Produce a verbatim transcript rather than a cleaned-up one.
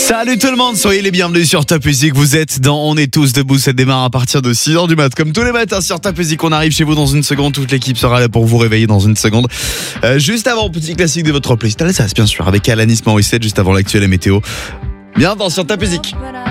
Salut tout le monde, soyez les bienvenus sur Top Music. Vous êtes dans On est tous debout, ça démarre à partir de six heures du mat. Comme tous les matins sur Top Music, on arrive chez vous dans une seconde. Toute l'équipe sera là pour vous réveiller dans une seconde. Euh, juste avant, petit classique de votre playlist, allez, ça bien sûr, avec Alanis Morissette, juste avant l'actuelle météo. Bienvenue sur Top Music.